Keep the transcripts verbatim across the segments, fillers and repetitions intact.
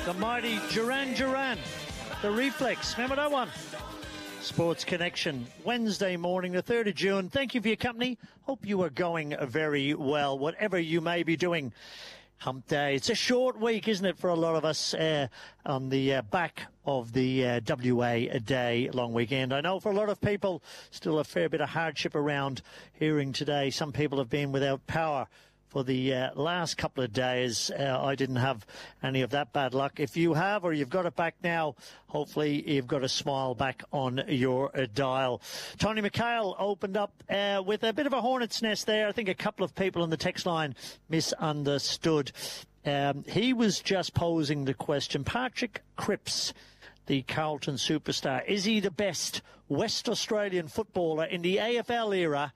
The mighty Duran Duran, the Reflex. Remember that one? Sports Connection, Wednesday morning, the third of June. Thank you for your company. Hope you are going very well, whatever you may be doing. Hump Day. It's a short week, isn't it, for a lot of us uh, on the uh, back of the uh, W A Day long weekend. I know for a lot of people, still a fair bit of hardship around hearing today. Some people have been without power for the uh, last couple of days. Uh, I didn't have any of that bad luck. If you have, or you've got it back now, hopefully you've got a smile back on your uh, dial. Tony McHale opened up uh, with a bit of a hornet's nest there. I think a couple of people on the text line misunderstood. Um, he was just posing the question, Patrick Cripps, the Carlton superstar, is he the best West Australian footballer in the A F L era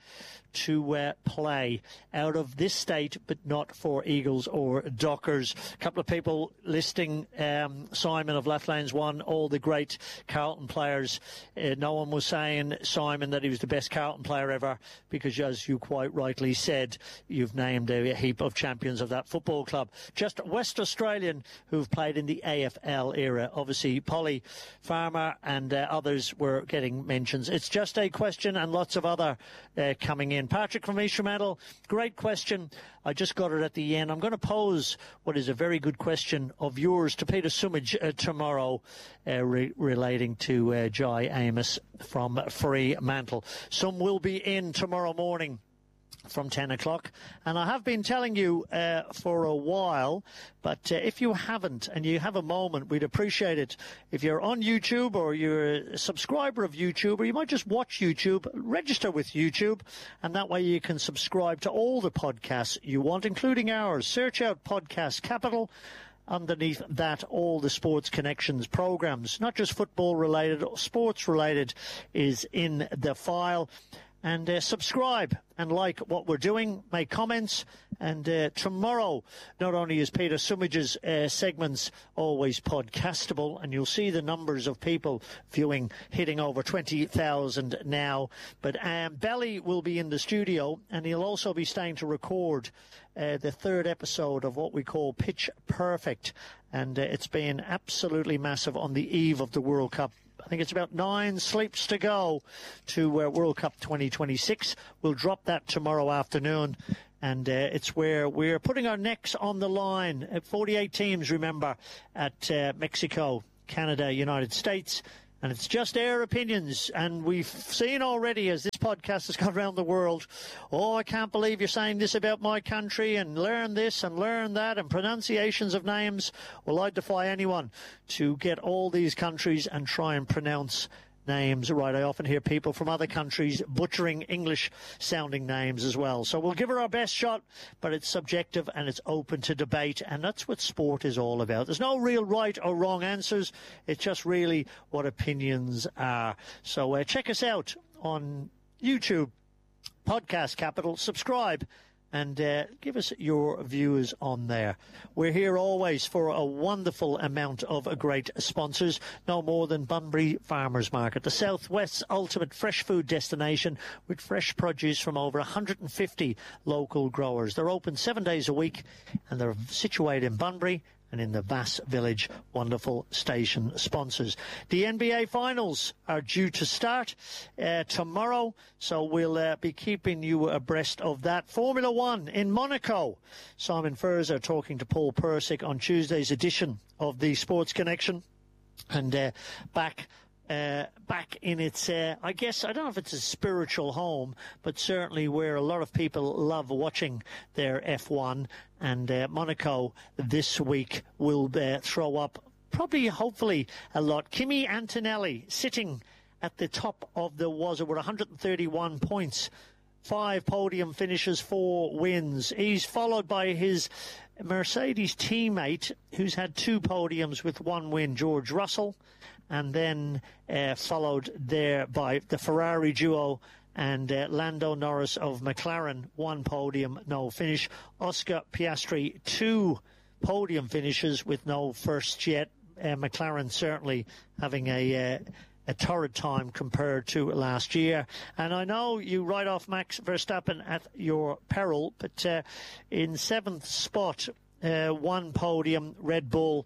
to uh, play out of this state, but not for Eagles or Dockers? A couple of people listing um, Simon of Left Lanes One, all the great Carlton players. Uh, no one was saying, Simon, that he was the best Carlton player ever, because as you quite rightly said, you've named a heap of champions of that football club. Just West Australian who've played in the A F L era. Obviously, Polly Farmer and uh, others were getting mentions. It's just a question, and lots of other uh, coming in. Patrick from East Fremantle, great question. I just got it at the end. I'm going to pose what is a very good question of yours to Peter Sumage uh, tomorrow uh, re- relating to uh, Jai Amos from Fremantle. Some will be in tomorrow morning from ten o'clock. And I have been telling you uh, for a while, but uh, if you haven't and you have a moment, we'd appreciate it. If you're on YouTube or you're a subscriber of YouTube, or you might just watch YouTube, register with YouTube, and that way you can subscribe to all the podcasts you want, including ours. Search out Podcast Capital. Underneath that, all the Sports Connections programs, not just football related, sports related, is in the file. And uh, subscribe and like what we're doing, make comments. And uh, tomorrow, not only is Peter Sumage's uh, segments always podcastable, and you'll see the numbers of people viewing hitting over twenty thousand now, but um, Belly will be in the studio, and he'll also be staying to record uh, the third episode of what we call Pitch Perfect. And uh, it's been absolutely massive on the eve of the World Cup. I think it's about nine sleeps to go to uh, World Cup twenty twenty-six. We'll drop that tomorrow afternoon. And uh, it's where we're putting our necks on the line. At forty-eight teams, remember, at uh, Mexico, Canada, United States. And it's just our opinions. And we've seen already, as this podcast has gone around the world, oh, I can't believe you're saying this about my country, and learn this and learn that, and pronunciations of names. Well, I defy anyone to get all these countries and try and pronounce names right. I often hear people from other countries butchering English-sounding names as well. So we'll give her our best shot, but it's subjective and it's open to debate, and that's what sport is all about. There's no real right or wrong answers. It's just really what opinions are. So uh, check us out on YouTube, Podcast Capital. Subscribe and uh, give us your views on there. We're here always for a wonderful amount of uh, great sponsors. No more than Bunbury Farmers Market, the Southwest's ultimate fresh food destination with fresh produce from over one hundred fifty local growers. They're open seven days a week, and they're situated in Bunbury and in the Vass Village. Wonderful station sponsors. The N B A Finals are due to start uh, tomorrow, so we'll uh, be keeping you abreast of that. Formula One in Monaco. Simon Furzer talking to Paul Persick on Tuesday's edition of the Sports Connection. And uh, back... Uh, back in its, uh, I guess, I don't know if it's a spiritual home, but certainly where a lot of people love watching their F one. And uh, Monaco this week will uh, throw up probably, hopefully, a lot. Kimi Antonelli sitting at the top of the W A S A with one hundred thirty-one points. Five podium finishes, four wins. He's followed by his Mercedes teammate, who's had two podiums with one win, George Russell, and then uh, followed there by the Ferrari duo and uh, Lando Norris of McLaren, one podium, no finish. Oscar Piastri, two podium finishes with no first yet. Uh, McLaren certainly having a... Uh, a torrid time compared to last year. And I know you write off Max Verstappen at your peril, but uh, in seventh spot, uh, one podium, Red Bull,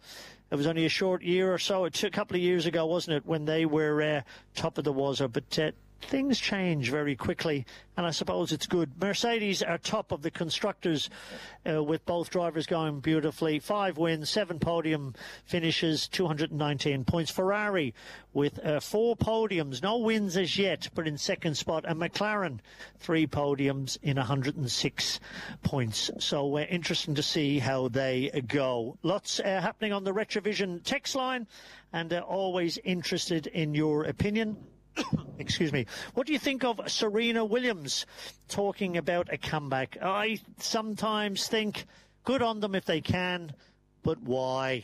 It was only a short year or so. It took a couple of years ago, wasn't it, when they were uh, top of the Wazza. But uh, things change very quickly, and I suppose it's good. Mercedes are top of the constructors uh, with both drivers going beautifully. Five wins, seven podium finishes, two hundred nineteen points. Ferrari with uh, four podiums, no wins as yet, but in second spot. And McLaren, three podiums in one hundred six points. So uh, interesting to see how they go. Lots uh, happening on the Retrovision text line, and uh, always interested in your opinion. Excuse me. What do you think of Serena Williams talking about a comeback? I sometimes think good on them if they can, but why?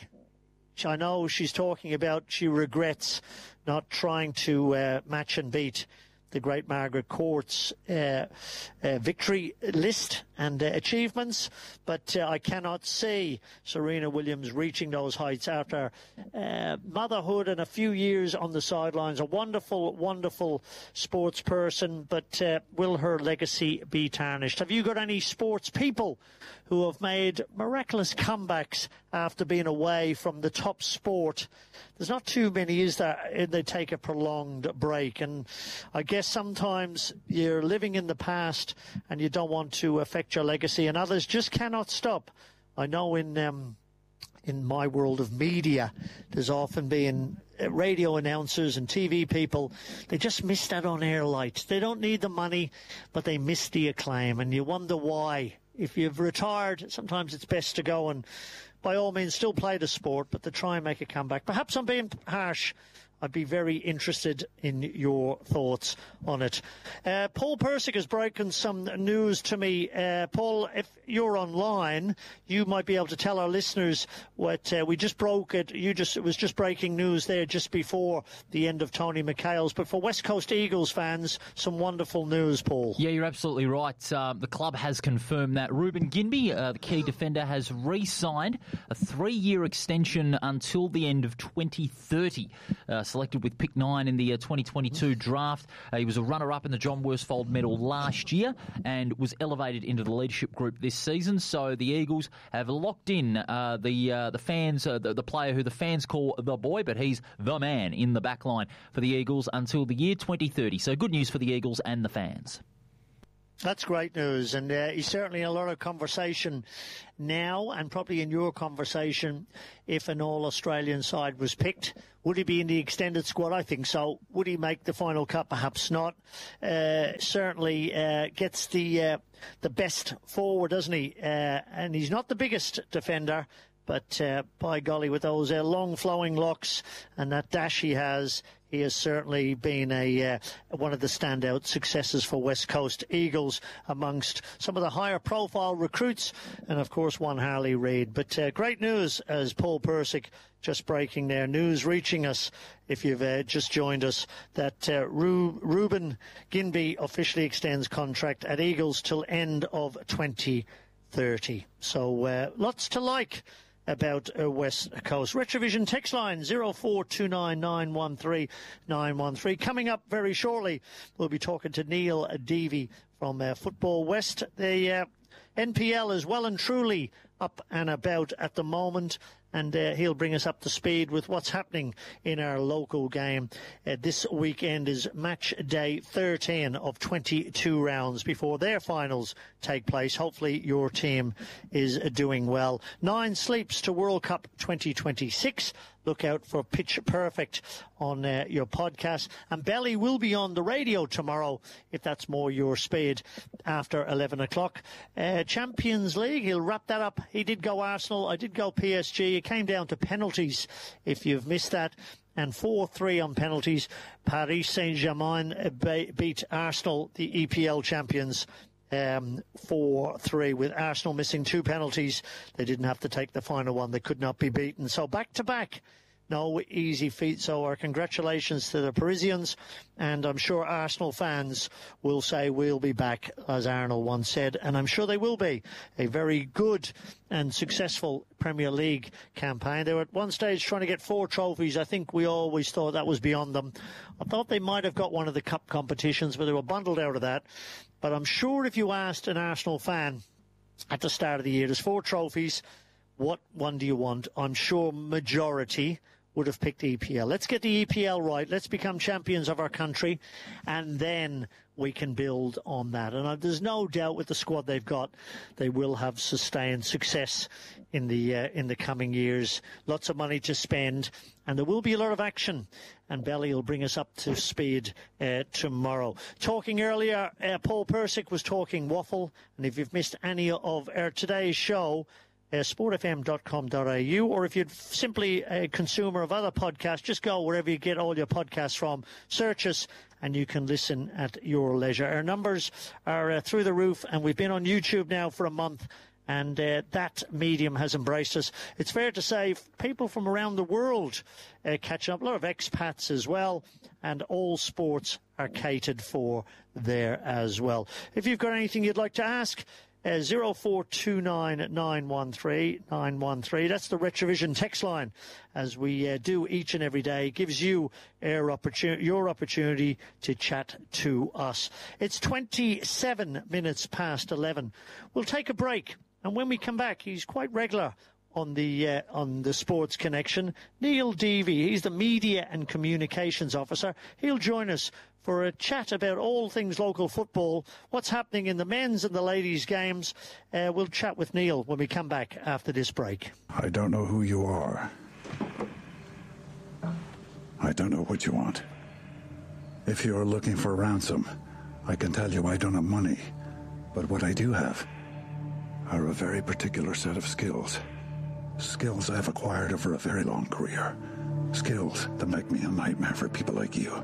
I know she's talking about she regrets not trying to uh, match and beat the great Margaret Court's uh, uh, victory list and uh, achievements, but uh, I cannot see Serena Williams reaching those heights after uh, motherhood and a few years on the sidelines. A wonderful, wonderful sports person, but uh, will her legacy be tarnished? Have you got any sports people who have made miraculous comebacks after being away from the top sport? There's not too many, is there? They take a prolonged break, and I guess sometimes you're living in the past and you don't want to affect your legacy, and others just cannot stop. I know in um, in my world of media, there's often been radio announcers and T V people, they just miss that on-air light. They don't need the money, but they miss the acclaim, and you wonder why. If you've retired, sometimes it's best to go and, by all means, still play the sport, but to try and make a comeback. Perhaps I'm being harsh. I'd be very interested in your thoughts on it. Uh, Paul Persick has broken some news to me. Uh, Paul, if you're online, you might be able to tell our listeners what uh, we just broke it. You just it was just breaking news there just before the end of Tony McHale's. But for West Coast Eagles fans, some wonderful news, Paul. Yeah, you're absolutely right. Uh, the club has confirmed that Ruben Ginbey, uh, the key defender, has re-signed a three-year extension until the end of twenty thirty. Uh, selected with pick nine in the uh, twenty twenty-two draft. Uh, he was a runner-up in the John Worsfold Medal last year and was elevated into the leadership group this season. So the Eagles have locked in uh, the uh, the fans, uh, the, the player who the fans call the boy, but he's the man in the back line for the Eagles until the year twenty thirty. So good news for the Eagles and the fans. That's great news, and uh, he's certainly in a lot of conversation now, and probably in your conversation, if an all-Australian side was picked. Would he be in the extended squad? I think so. Would he make the final cut? Perhaps not. Uh, certainly uh, gets the uh, the best forward, doesn't he? Uh, and he's not the biggest defender, but uh, by golly, with those uh, long flowing locks and that dash he has, he has certainly been a uh, one of the standout successes for West Coast Eagles amongst some of the higher profile recruits, and of course one Harley Reid. But uh, great news, as Paul Persick just breaking there, news reaching us, if you've uh, just joined us, that uh, Ru- Ruben Ginbey officially extends contract at Eagles till end of twenty thirty. So uh, lots to like about uh, West Coast. Retrovision text line zero four two nine nine one three nine one three. Coming up very shortly, we'll be talking to Neil Deavy from uh, Football West. The uh, N P L is well and truly up and about at the moment, and uh, he'll bring us up to speed with what's happening in our local game. Uh, this weekend is match day thirteen of twenty-two rounds before their finals take place. Hopefully your team is uh, doing well. Nine sleeps to World Cup twenty twenty-six. Look out for Pitch Perfect on uh, your podcast. And Belly will be on the radio tomorrow, if that's more your speed, after eleven o'clock. Uh, Champions League, he'll wrap that up. He did go Arsenal. I did go P S G. It came down to penalties, if you've missed that. And four three on penalties. Paris Saint-Germain beat Arsenal, the E P L champions, Um, four three, with Arsenal missing two penalties. They didn't have to take the final one. They could not be beaten. So back-to-back, no easy feat. So our congratulations to the Parisians, and I'm sure Arsenal fans will say we'll be back, as Arnold once said, and I'm sure they will be. A very good and successful Premier League campaign. They were at one stage trying to get four trophies. I think we always thought that was beyond them. I thought they might have got one of the cup competitions, but they were bundled out of that. But I'm sure if you asked an Arsenal fan at the start of the year, there's four trophies. what one do you want? I'm sure majority would have picked E P L. Let's get the E P L right. Let's become champions of our country, and then we can build on that. And there's no doubt with the squad they've got, they will have sustained success in the uh, in the coming years. Lots of money to spend, and there will be a lot of action. And Belly will bring us up to speed uh, tomorrow. Talking earlier, uh, Paul Persick was talking waffle. And if you've missed any of our today's show, Uh, sport f m dot com dot a u, or if you're simply a consumer of other podcasts, just go wherever you get all your podcasts from, search us, and you can listen at your leisure. Our numbers are uh, through the roof, and we've been on YouTube now for a month, and uh, that medium has embraced us. It's fair to say people from around the world uh, catch up, a lot of expats as well, and all sports are catered for there as well. If you've got anything you'd like to ask, Uh, zero four two nine nine one three nine one three. That's the Retrovision text line, as we uh, do each and every day. Gives you our opportunity, your opportunity to chat to us. It's twenty-seven minutes past eleven. We'll take a break, and when we come back, he's quite regular on the uh, on the Sports Connection. Neil Deavy, he's the Media and Communications Officer. He'll join us for a chat about all things local football, what's happening in the men's and the ladies' games. Uh, we'll chat with Neil when we come back after this break. I don't know who you are. I don't know what you want. If you're looking for ransom, I can tell you I don't have money. But what I do have are a very particular set of skills. Skills I've acquired over a very long career. Skills that make me a nightmare for people like you.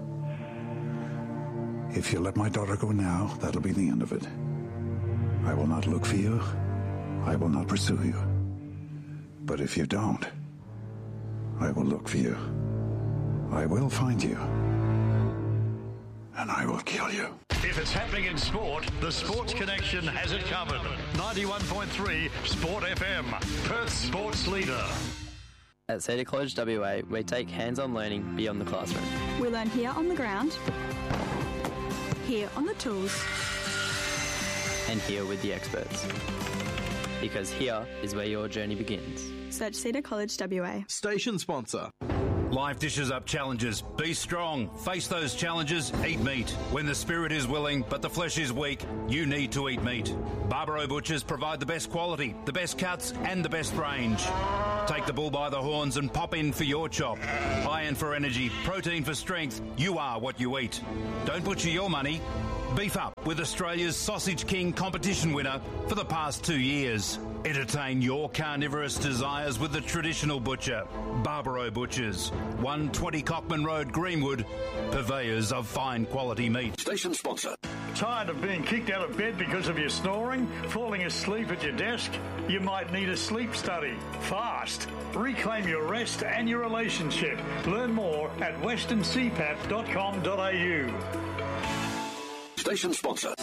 If you let my daughter go now, that'll be the end of it. I will not look for you. I will not pursue you. But if you don't, I will look for you. I will find you. And I will kill you. If it's happening in sport, the Sports Connection has it covered. ninety-one point three Sport F M, Perth's sports leader. At Cedar College W A, we take hands-on learning beyond the classroom. We learn here on the ground, here on the tools, and here with the experts. Because here is where your journey begins. Search Cedar College W A. Station sponsor. Life dishes up challenges. Be strong. Face those challenges. Eat meat. When the spirit is willing, but the flesh is weak, you need to eat meat. Barbaro Butchers provide the best quality, the best cuts, and the best range. Take the bull by the horns and pop in for your chop. Iron for energy, protein for strength. You are what you eat. Don't butcher your money. Beef up with Australia's Sausage King competition winner for the past two years. Entertain your carnivorous desires with the traditional butcher, Barbaro Butchers, one twenty Cockman Road, Greenwood, purveyors of fine quality meat. Station sponsor. Tired of being kicked out of bed because of your snoring, falling asleep at your desk? You might need a sleep study. Fast. Reclaim your rest and your relationship. Learn more at western c p a p dot com dot a u. Station sponsor.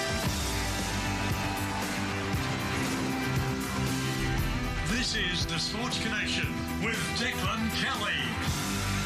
This is the Sports Connection with Declan Kelly.